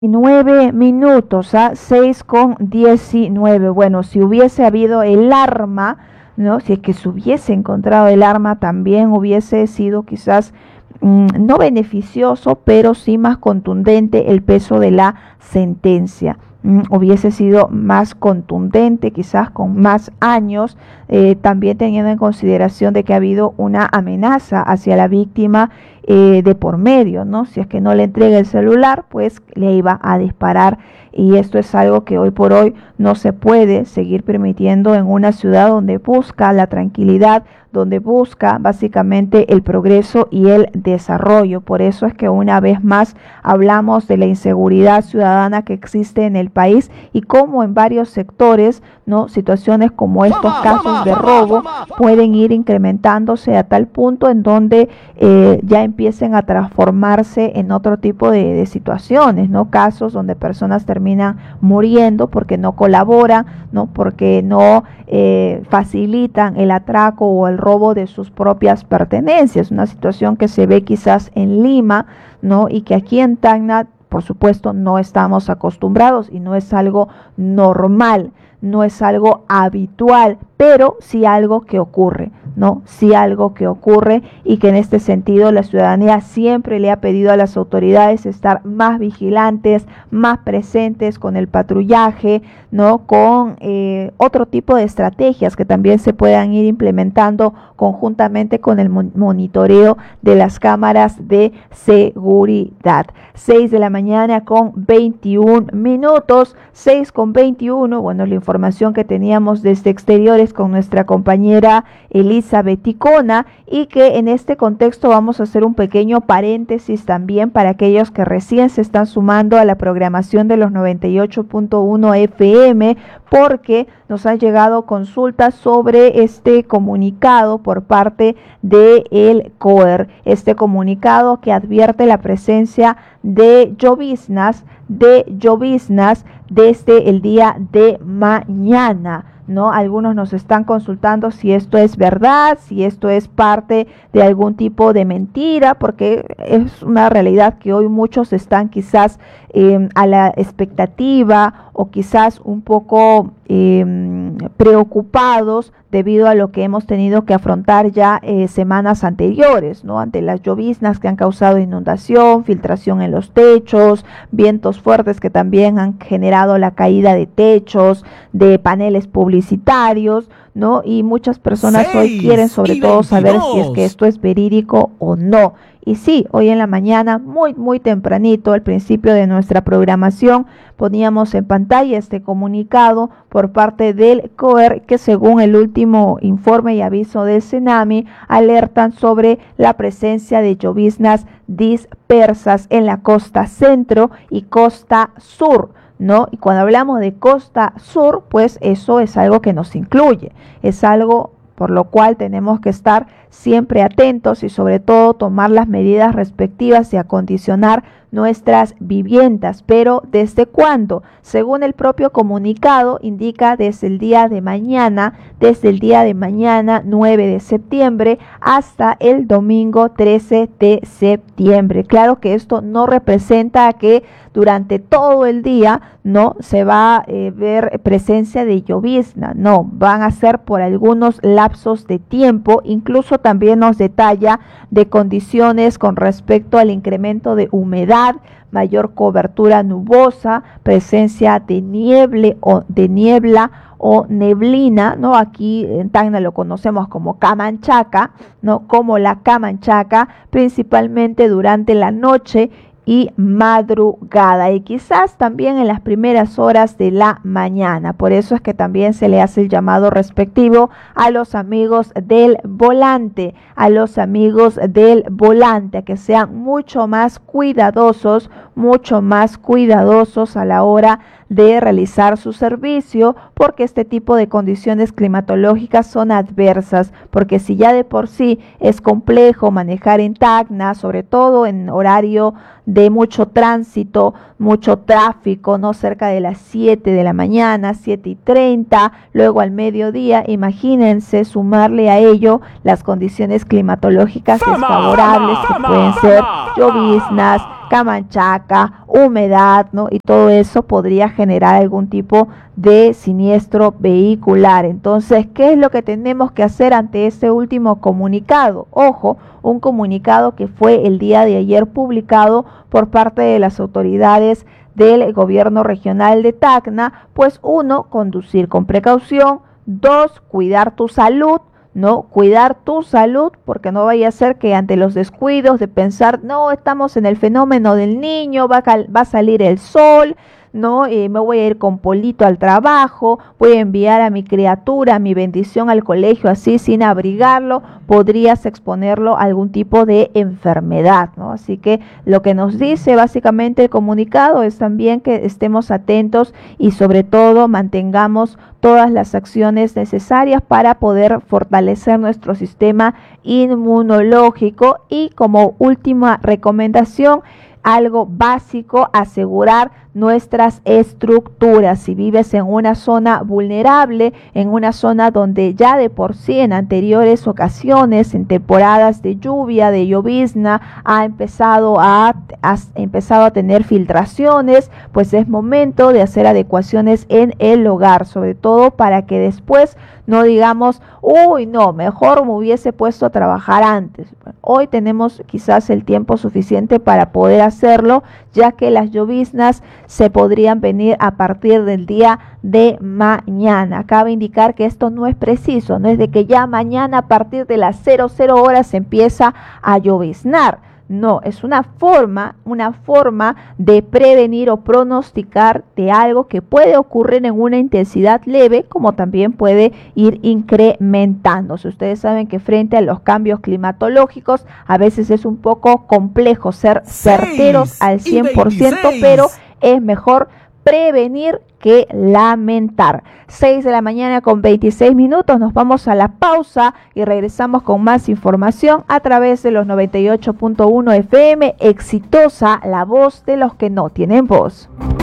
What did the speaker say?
9 minutos, a 6:19. Bueno, si hubiese habido el arma, ¿no? Si es que se hubiese encontrado el arma, también hubiese sido quizás no beneficioso, pero sí más contundente el peso de la sentencia. Hubiese sido más contundente, quizás con más años, también teniendo en consideración de que ha habido una amenaza hacia la víctima de por medio, ¿no? Si es que no le entrega el celular, pues le iba a disparar, y esto es algo que hoy por hoy no se puede seguir permitiendo en una ciudad donde busca la tranquilidad, donde busca básicamente el progreso y el desarrollo. Por eso es que una vez más hablamos de la inseguridad ciudadana que existe en el país y cómo en varios sectores, ¿no?, situaciones como estos casos de robo pueden ir incrementándose a tal punto en donde ya empiecen a transformarse en otro tipo de situaciones, ¿no? Casos donde personas terminan muriendo porque no colaboran, ¿no?, porque no facilitan el atraco o el robo de sus propias pertenencias. Una situación que se ve quizás en Lima, ¿no?, y que aquí en Tacna, por supuesto, no estamos acostumbrados y no es algo normal, no es algo habitual, pero sí algo que ocurre, ¿no? Sí algo que ocurre, y que en este sentido la ciudadanía siempre le ha pedido a las autoridades estar más vigilantes, más presentes con el patrullaje, ¿no?, con otro tipo de estrategias que también se puedan ir implementando conjuntamente con el monitoreo de las cámaras de seguridad. 6:21 6:21. Bueno, la información que teníamos desde exteriores con nuestra compañera Elizabeth Ticona, y que en este contexto vamos a hacer un pequeño paréntesis también para aquellos que recién se están sumando a la programación de los 98.1 FM, porque nos han llegado consultas sobre este comunicado por parte del COER, este comunicado que advierte la presencia de lloviznas desde el día de mañana, ¿no? Algunos nos están consultando si esto es verdad, si esto es parte de algún tipo de mentira, porque es una realidad que hoy muchos están quizás a la expectativa o quizás un poco preocupados debido a lo que hemos tenido que afrontar ya semanas anteriores, ¿no? Ante las lloviznas que han causado inundación, filtración en los techos, vientos fuertes que también han generado la caída de techos, de paneles publicitarios, ¿no? Y muchas personas hoy quieren sobre todo saber si es que esto es verídico o no. Y sí, hoy en la mañana, muy tempranito, al principio de nuestra programación, poníamos en pantalla este comunicado por parte del COER, que según el último informe y aviso del CENAMI, alertan sobre la presencia de lloviznas dispersas en la costa centro y costa sur, ¿no? Y cuando hablamos de costa sur, pues eso es algo que nos incluye, es algo por lo cual tenemos que estar siempre atentos y sobre todo tomar las medidas respectivas y acondicionar nuestras viviendas. Pero ¿desde cuándo? Según el propio comunicado, indica desde el día de mañana 9 de septiembre hasta el domingo 13 de septiembre. Claro que esto no representa que durante todo el día no se va a ver presencia de llovizna, no, van a ser por algunos lapsos de tiempo. Incluso también nos detalla de condiciones con respecto al incremento de humedad, mayor cobertura nubosa, presencia de niebla o neblina, ¿no? Aquí en Tacna lo conocemos como camanchaca, ¿no? Como la camanchaca, principalmente durante la noche y madrugada, y quizás también en las primeras horas de la mañana. Por eso es que también se le hace el llamado respectivo a los amigos del volante, a que sean mucho más cuidadosos a la hora de realizar su servicio, porque este tipo de condiciones climatológicas son adversas, porque si ya de por sí es complejo manejar en Tacna, sobre todo en horario de mucho tránsito, mucho tráfico, ¿no? Cerca de las 7 de la mañana, 7:30, luego al mediodía, imagínense sumarle a ello las condiciones climatológicas desfavorables que pueden ser lloviznas, camanchaca, humedad, ¿no? Y todo eso podría generar algún tipo de siniestro vehicular. Entonces, ¿qué es lo que tenemos que hacer ante este último comunicado? Ojo, un comunicado que fue el día de ayer publicado por parte de las autoridades del gobierno regional de Tacna. Pues 1, conducir con precaución; 2, cuidar tu salud, ¿no? Cuidar tu salud, porque no vaya a ser que ante los descuidos de pensar, no, estamos en el fenómeno del niño, va a salir el sol, ¿no? Me voy a ir con polito al trabajo, voy a enviar a mi criatura, a mi bendición al colegio así sin abrigarlo, podrías exponerlo a algún tipo de enfermedad, ¿no? Así que lo que nos dice básicamente el comunicado es también que estemos atentos y sobre todo mantengamos todas las acciones necesarias para poder fortalecer nuestro sistema inmunológico. Y como última recomendación, algo básico, asegurar nuestras estructuras. Si vives en una zona vulnerable, en una zona donde ya de por sí en anteriores ocasiones, en temporadas de lluvia, de llovizna, ha empezado a tener filtraciones, pues es momento de hacer adecuaciones en el hogar, sobre todo para que después no digamos, uy, no, mejor me hubiese puesto a trabajar antes. Bueno, hoy tenemos quizás el tiempo suficiente para poder hacerlo, ya que las lloviznas se podrían venir a partir del día de mañana. Cabe indicar que esto no es preciso, no es de que ya mañana a partir de las 00 horas se empieza a lloviznar. No, es una forma de prevenir o pronosticar de algo que puede ocurrir en una intensidad leve, como también puede ir incrementándose. Ustedes saben que frente a los cambios climatológicos a veces es un poco complejo ser certeros al 100%, pero es mejor prevenir que lamentar. 6 de la mañana con 26 minutos, nos vamos a la pausa y regresamos con más información a través de los 98.1 FM, exitosa, la voz de los que no tienen voz.